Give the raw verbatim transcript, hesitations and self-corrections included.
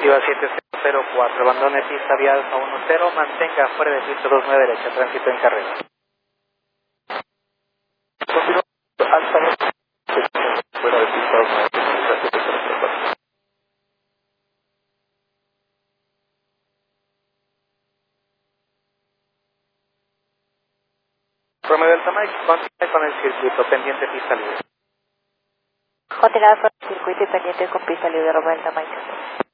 Positiva siete cero cero cuatro, abandone pista vía Alfa uno cero, mantenga fuera de pista dos nueve derecha, tránsito en carrera. Continúa Alfa dos, fuera de pista dos nueve derecha, siete cero cero cuatro. Romeo Delta Mike, continúe con el circuito, pendiente pista libre. Continuar por el circuito y pendiente con pista libre de Romeo Delta Mike.